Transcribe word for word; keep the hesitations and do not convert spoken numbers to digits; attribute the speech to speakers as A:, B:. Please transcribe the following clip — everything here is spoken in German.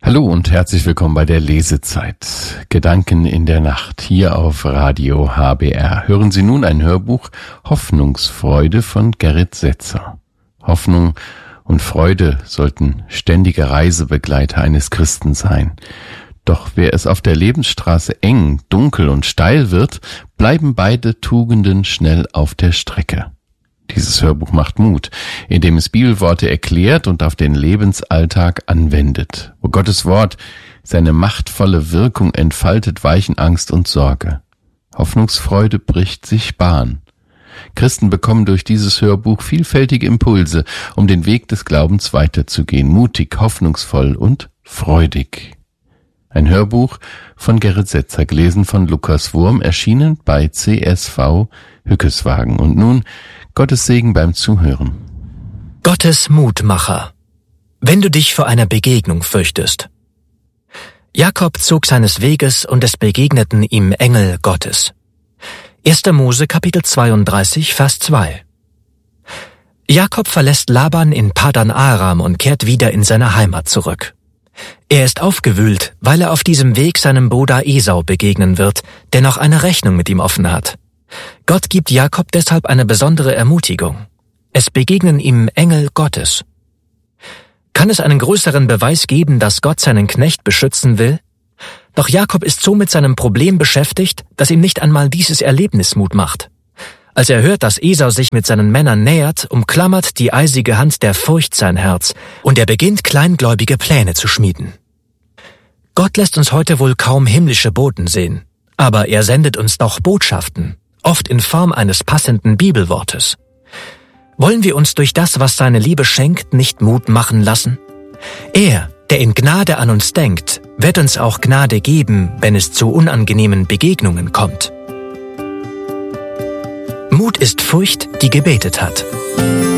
A: Hallo und herzlich willkommen bei der Lesezeit. Gedanken in der Nacht hier auf Radio H B R. Hören Sie nun ein Hörbuch Hoffnungsfreude von Gerrit Setzer. Hoffnung und Freude sollten ständige Reisebegleiter eines Christen sein. Doch wer es auf der Lebensstraße eng, dunkel und steil wird, bleiben beide Tugenden schnell auf der Strecke. Dieses Hörbuch macht Mut, indem es Bibelworte erklärt und auf den Lebensalltag anwendet. Wo Gottes Wort seine machtvolle Wirkung entfaltet, weichen Angst und Sorge. Hoffnungsfreude bricht sich Bahn. Christen bekommen durch dieses Hörbuch vielfältige Impulse, um den Weg des Glaubens weiterzugehen, mutig, hoffnungsvoll und freudig. Ein Hörbuch von Gerrit Setzer, gelesen von Lukas Wurm, erschienen bei C S V Hückeswagen. Und nun Gottes Segen beim Zuhören.
B: Gottes Mutmacher. Wenn du dich vor einer Begegnung fürchtest. Jakob zog seines Weges, und es begegneten ihm Engel Gottes. erster Mose Kapitel zweiunddreißig, Vers zwei. Jakob verlässt Laban in Padan Aram und kehrt wieder in seine Heimat zurück. Er ist aufgewühlt, weil er auf diesem Weg seinem Bruder Esau begegnen wird, der noch eine Rechnung mit ihm offen hat. Gott gibt Jakob deshalb eine besondere Ermutigung. Es begegnen ihm Engel Gottes. Kann es einen größeren Beweis geben, dass Gott seinen Knecht beschützen will? Doch Jakob ist so mit seinem Problem beschäftigt, dass ihm nicht einmal dieses Erlebnis Mut macht. Als er hört, dass Esau sich mit seinen Männern nähert, umklammert die eisige Hand der Furcht sein Herz, und er beginnt, kleingläubige Pläne zu schmieden. Gott lässt uns heute wohl kaum himmlische Boten sehen, aber er sendet uns doch Botschaften, oft in Form eines passenden Bibelwortes. Wollen wir uns durch das, was seine Liebe schenkt, nicht Mut machen lassen? Er, der in Gnade an uns denkt, wird uns auch Gnade geben, wenn es zu unangenehmen Begegnungen kommt. Mut ist Furcht, die gebetet hat.